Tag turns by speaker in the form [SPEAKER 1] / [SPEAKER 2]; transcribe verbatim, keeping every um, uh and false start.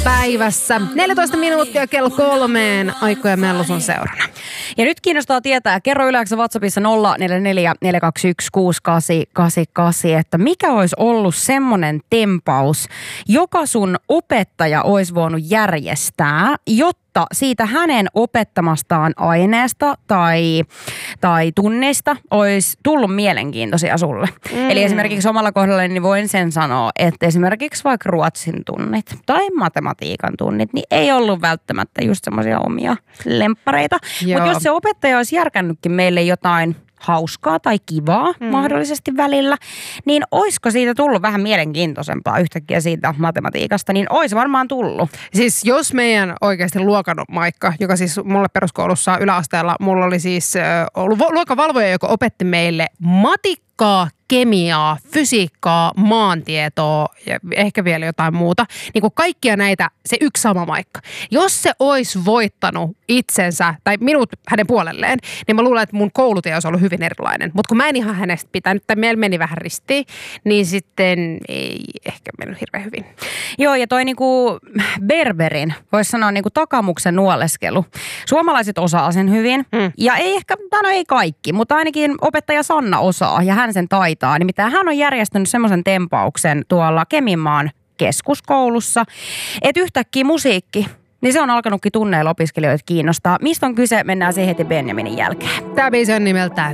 [SPEAKER 1] päivässä. neljätoista minuuttia kello kolmeen. Aiko ja Mellus on seurana.
[SPEAKER 2] Ja nyt kiinnostaa tietää, kerro yleensä WhatsAppissa nolla neljä neljä neljä kaksi yksi kuusi kahdeksan kahdeksan kahdeksan, että mikä olisi ollut semmoinen tempaus, joka sun opettaja olisi voinut järjestää, jotta siitä hänen opettamastaan aineesta tai, tai tunnista olisi tullut mielenkiintoisia sulle. Mm. Eli esimerkiksi omalla kohdalla niin voin sen sanoa, että esimerkiksi vaikka ruotsin tunnit tai matematiikan tunnit, niin ei ollut välttämättä just semmoisia omia lemppareita. Mutta jos se opettaja olisi järkännytkin meille jotain hauskaa tai kivaa mm. mahdollisesti välillä, niin olisiko siitä tullut vähän mielenkiintoisempaa yhtäkkiä siitä matematiikasta, niin olisi varmaan tullut.
[SPEAKER 1] Siis jos meidän oikeasti luokan Maikka, joka siis mulle peruskoulussa yläasteella, mulla oli siis ollut luokanvalvoja, joka opetti meille matikkaa, kemiaa, fysiikkaa, maantietoa ja ehkä vielä jotain muuta. Niin kuin kaikkia näitä, se yksi sama Maikka. Jos se olisi voittanut itsensä tai minut hänen puolelleen, niin mä luulen, että mun koulutie olisi ollut hyvin erilainen. Mutta kun mä en ihan hänestä pitänyt, tai meillä meni vähän ristiin, niin sitten ei ehkä mennyt hirveän hyvin.
[SPEAKER 2] Joo, ja toi niinku berberin, voisi sanoa niinku takamuksen nuoleskelu. Suomalaiset osaa sen hyvin, mm. ja ei ehkä, no ei kaikki, mutta ainakin opettaja Sanna osaa, ja hän sen taitaa. Nimittäin hän on järjestänyt semmoisen tempauksen tuolla Keminmaan keskuskoulussa, että yhtäkkiä musiikki, niin se on alkanutkin tunneilla opiskelijoita kiinnostaa. Mistä on kyse? Mennään siihen heti Benjaminin jälkeen.
[SPEAKER 1] Tämä biisi on nimeltään